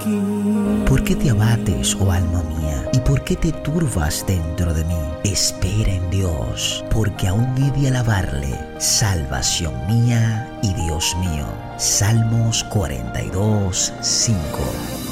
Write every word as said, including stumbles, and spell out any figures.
¿Por qué te abates, oh alma mía? ¿Y por qué te turbas dentro de mí? Espera en Dios, porque aún he de alabarle, salvación mía y Dios mío. Salmos cuarenta y dos, cinco.